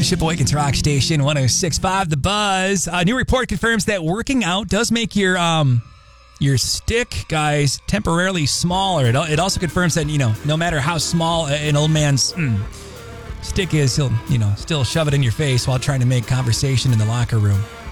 Sheboygan's Rock Station 106.5 The Buzz. A new report confirms that working out does make your stick, guys, temporarily smaller. It also confirms that, no matter how small an old man's stick is, he'll, still shove it in your face while trying to make conversation in the locker room.